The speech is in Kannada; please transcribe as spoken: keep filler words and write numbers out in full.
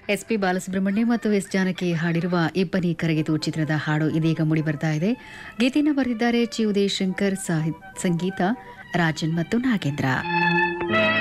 ಎಸ್ ಪಿ ಬಾಲಸುಬ್ರಹ್ಮಣ್ಯ ಮತ್ತು ಎಸ್ ಜಾನಕಿ ಹಾಡಿರುವ ಇಬ್ಬನಿ ಕರಗಿತು ಚಿತ್ರದ ಹಾಡು ಇದೀಗ ಮೂಡಿ ಬರ್ತಾ ಇದೆ. ಗೀತೆಯನ್ನು ಬರೆದಿದ್ದಾರೆ ಚಿ ಉದಯಶಂಕರ್, ಸಂಗೀತ ರಾಜನ್ ಮತ್ತು ನಾಗೇಂದ್ರ.